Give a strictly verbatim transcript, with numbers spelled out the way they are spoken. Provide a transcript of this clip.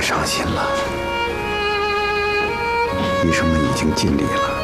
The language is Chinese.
伤心了。医生们已经尽力了。